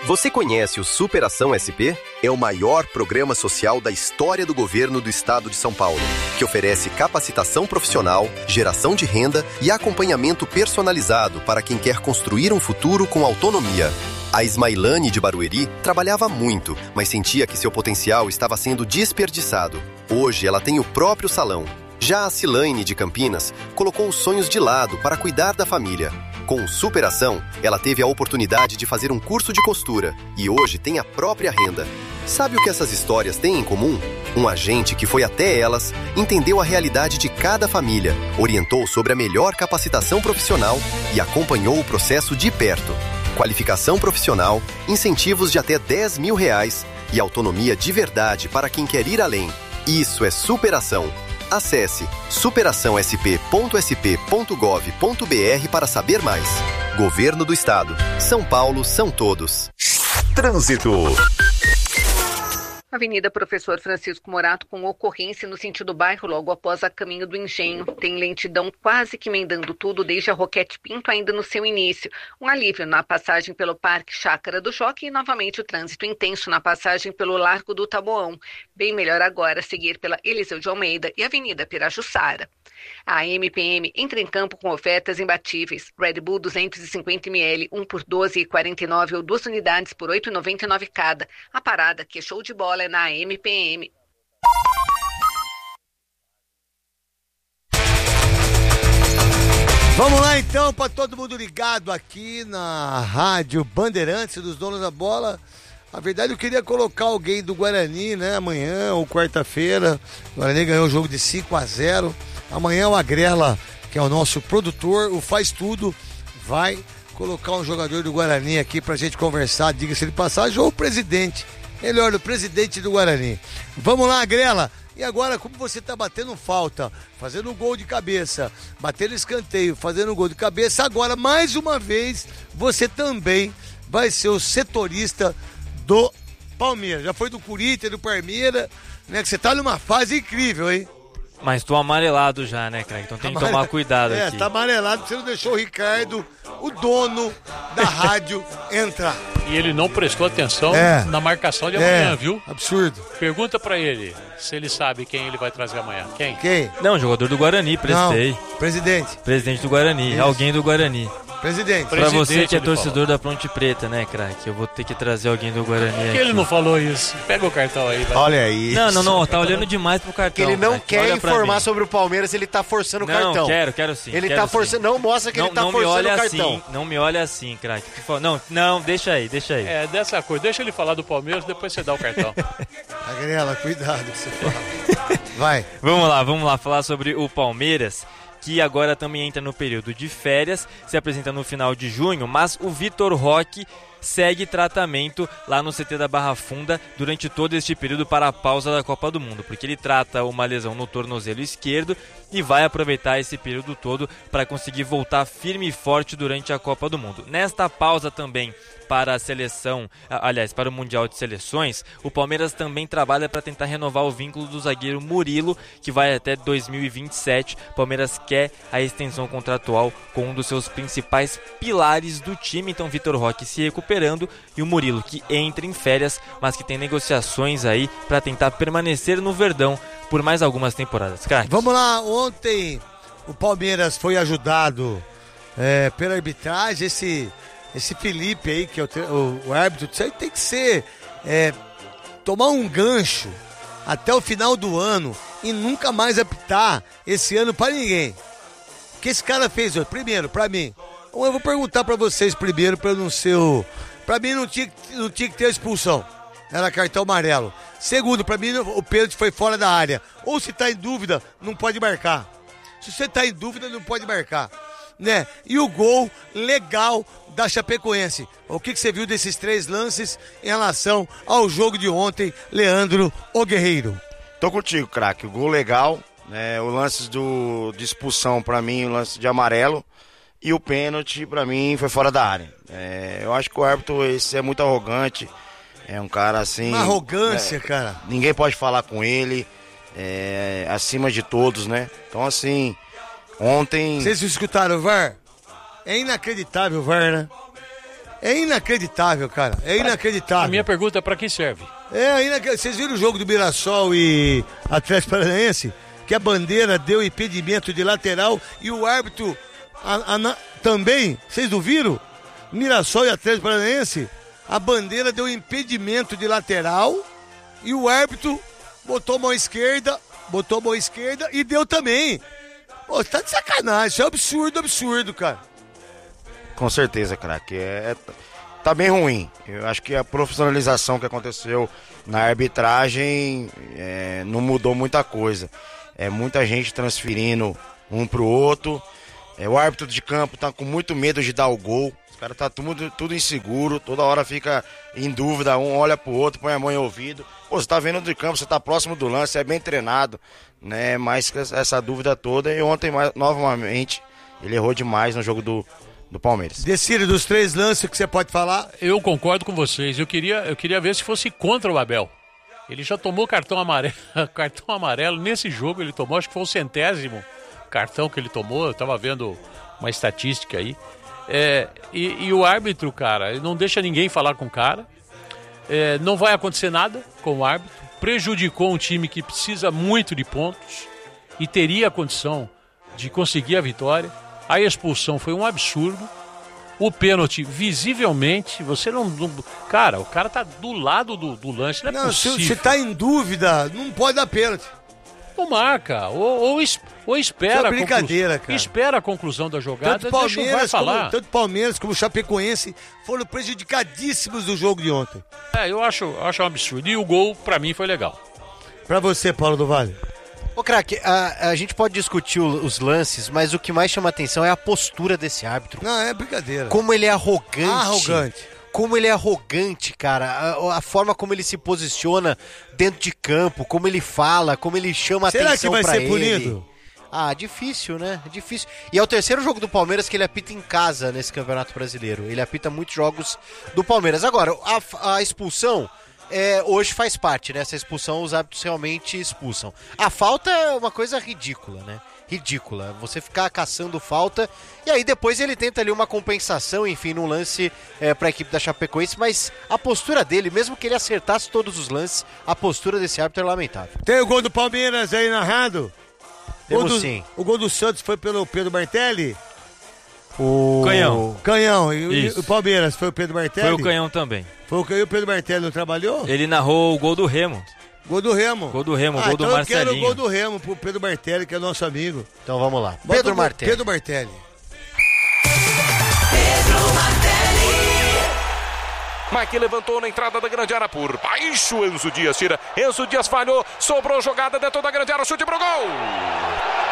Você conhece o Superação SP? É o maior programa social da história do governo do estado de São Paulo, que oferece capacitação profissional, geração de renda e acompanhamento personalizado para quem quer construir um futuro com autonomia. A Ismailane de Barueri trabalhava muito, mas sentia que seu potencial estava sendo desperdiçado. Hoje ela tem o próprio salão. Já a Cilaine de Campinas colocou os sonhos de lado para cuidar da família. Com Superação, ela teve a oportunidade de fazer um curso de costura e hoje tem a própria renda. Sabe o que essas histórias têm em comum? Um agente que foi até elas, entendeu a realidade de cada família, orientou sobre a melhor capacitação profissional e acompanhou o processo de perto. Qualificação profissional, incentivos de até R$10 mil e autonomia de verdade para quem quer ir além. Isso é superação. Acesse superaçãosp.sp.gov.br para saber mais. Governo do Estado. São Paulo são todos. Trânsito. Avenida Professor Francisco Morato com ocorrência no sentido bairro logo após a Caminho do Engenho. Tem lentidão quase que emendando tudo desde a Roquete Pinto ainda no seu início. Um alívio na passagem pelo Parque Chácara do Choque e novamente o trânsito intenso na passagem pelo Largo do Taboão. Bem melhor agora seguir pela Eliseu de Almeida e Avenida Pirajussara. A MPM entra em campo com ofertas imbatíveis. Red Bull 250 ml, 1 por 12,49 ou 2 unidades por 8,99 cada. A parada que é show de bola é na MPM. Vamos lá então, para todo mundo ligado aqui na Rádio Bandeirantes dos Donos da Bola. Na verdade eu queria colocar alguém do Guarani, né? Amanhã ou quarta-feira. O Guarani ganhou o jogo de 5-0. Amanhã o Agrela, que é o nosso produtor, o Faz Tudo, vai colocar um jogador do Guarani aqui pra gente conversar, diga-se de passagem, ou o presidente, melhor, o presidente do Guarani. Vamos lá, Agrela. E agora, como você tá batendo falta, fazendo um gol de cabeça, batendo escanteio, fazendo um gol de cabeça, agora, mais uma vez, você também vai ser o setorista do Palmeiras. Já foi do Corinthians, do Palmeiras, né? Que você tá numa fase incrível, hein? Mas tô amarelado já, né, Craig? Então tem que tomar cuidado aqui. Tá amarelado porque você não deixou o Ricardo, o dono da rádio, entrar. E ele não prestou atenção na marcação de amanhã, viu? Absurdo. Pergunta pra ele se ele sabe quem ele vai trazer amanhã. Quem? Não, jogador do Guarani, prestei. Não, presidente. Presidente do Guarani, alguém do Guarani. Presidente. Pra você que é torcedor da Ponte Preta, né, craque? Eu vou ter que trazer alguém do Guarani aqui. Por que ele não falou isso? Pega o cartão aí. Vai. Olha aí. Não, tá olhando demais pro cartão. Que ele não quer informar sobre o Palmeiras, ele tá forçando o cartão. Não, quero sim. Ele tá forçando, não mostra que ele tá forçando o cartão. Não me olha assim, craque. Não, deixa aí. É, dessa coisa, deixa ele falar do Palmeiras, depois você dá o cartão. Agrela, cuidado que você fala. Vai. Vamos lá, falar sobre o Palmeiras, que agora também entra no período de férias, se apresenta no final de junho, mas o Vitor Roque segue tratamento lá no CT da Barra Funda durante todo este período para a pausa da Copa do Mundo, porque ele trata uma lesão no tornozelo esquerdo e vai aproveitar esse período todo para conseguir voltar firme e forte durante a Copa do Mundo. Nesta pausa também para a seleção, para o Mundial de Seleções, o Palmeiras também trabalha para tentar renovar o vínculo do zagueiro Murilo, que vai até 2027. O Palmeiras quer a extensão contratual com um dos seus principais pilares do time, então Vitor Roque se recuperando e o Murilo que entra em férias, mas que tem negociações aí para tentar permanecer no Verdão por mais algumas temporadas. Crack. Vamos lá, ontem o Palmeiras foi ajudado pela arbitragem, esse Felipe aí, que é o árbitro, isso aí tem que ser, tomar um gancho até o final do ano e nunca mais apitar esse ano pra ninguém. O que esse cara fez hoje? Primeiro, pra mim, eu vou perguntar pra vocês primeiro, pra eu não ser o... Pra mim não tinha que ter a expulsão, era cartão amarelo. Segundo, pra mim o pênalti foi fora da área. Ou se tá em dúvida, não pode marcar. Se você tá em dúvida, não pode marcar, né? E o gol legal da Chapecoense. O que você viu desses 3 lances em relação ao jogo de ontem, Leandro o Guerreiro? Tô contigo, craque. O gol legal, né? O lance de expulsão pra mim, o lance de amarelo, e o pênalti pra mim foi fora da área. Eu acho que o árbitro esse é muito arrogante, é um cara assim... Uma arrogância, cara. Ninguém pode falar com ele, acima de todos, né? Então assim, ontem... Vocês escutaram o VAR? É inacreditável o VAR, né? É inacreditável, cara. É inacreditável. A minha pergunta é pra que serve? Vocês viram o jogo do Mirassol e Atlético Paranaense? Que a bandeira deu impedimento de lateral e o árbitro também, vocês não viram? Mirassol e Atlético Paranaense, a bandeira deu impedimento de lateral e o árbitro botou a mão esquerda e deu também. Pô, tá de sacanagem, isso é absurdo, cara. Com certeza, craque. Tá bem ruim. Eu acho que a profissionalização que aconteceu na arbitragem não mudou muita coisa. Muita gente transferindo um pro outro. O árbitro de campo tá com muito medo de dar o gol. Os caras tá tudo inseguro, toda hora fica em dúvida, um olha pro outro, põe a mão em ouvido. Pô, você tá vendo de campo, você tá próximo do lance, é bem treinado, né? Mas essa dúvida toda, e ontem novamente ele errou demais no jogo do Palmeiras. Decílio, dos 3 lances que você pode falar? Eu concordo com vocês. Eu queria ver se fosse contra o Abel. Ele já tomou cartão amarelo nesse jogo. Ele tomou, acho que foi o 100º cartão que ele tomou. Eu tava vendo uma estatística aí. E o árbitro, cara, não deixa ninguém falar com o cara. Não vai acontecer nada com o árbitro. Prejudicou um time que precisa muito de pontos e teria a condição de conseguir a vitória. A expulsão foi um absurdo. O pênalti, visivelmente, você não... Cara, o cara tá do lado do lance, não é possível. Se tá em dúvida, não pode dar pênalti. Não marca, ou espera. É brincadeira, cara. Espera a conclusão da jogada, deixa o VAR falar. Tanto Palmeiras como o Chapecoense foram prejudicadíssimos do jogo de ontem. Eu acho um absurdo. E o gol, pra mim, foi legal. Pra você, Paulo do Vale. Ô, craque, a gente pode discutir os lances, mas o que mais chama atenção é a postura desse árbitro. Não, é brincadeira. Como ele é arrogante. Arrogante. Como ele é arrogante, cara. A forma como ele se posiciona dentro de campo, como ele fala, como ele chama Será atenção pra ele. Será que vai ser punido? Difícil, né? Difícil. E é o 3º jogo do Palmeiras que ele apita em casa nesse Campeonato Brasileiro. Ele apita muitos jogos do Palmeiras. Agora, a expulsão... hoje faz parte, né? Essa expulsão, os árbitros realmente expulsam. A falta é uma coisa ridícula, né? Ridícula. Você ficar caçando falta e aí depois ele tenta ali uma compensação, enfim, num lance pra equipe da Chapecoense, mas a postura dele, mesmo que ele acertasse todos os lances, a postura desse árbitro é lamentável. Tem o gol do Palmeiras aí narrado? Temos sim. O gol do Santos foi pelo Pedro Martelli? Canhão. E o Palmeiras foi o Pedro Martelli? Foi o Canhão também. Foi o Canhão e o Pedro Martelli não trabalhou? Ele narrou o gol do Remo. Gol do Remo, gol do Marcelinho. Eu quero o gol do Remo pro Pedro Martelli, que é nosso amigo. Então vamos lá. Pedro Martelli. Mike levantou na entrada da grande área por baixo. Enzo Dias tira. Enzo Dias falhou. Sobrou jogada dentro da grande área. Chute pro gol.